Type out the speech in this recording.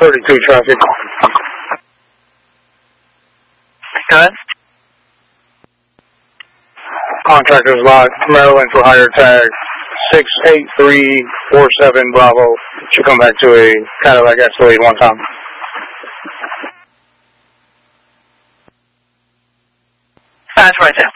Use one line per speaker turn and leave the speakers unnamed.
32 traffic.
Go ahead.
Contractor's lot, Maryland for hire tag 68347 Bravo. Should come back to a Cadillac Escalade one time.
That's right there.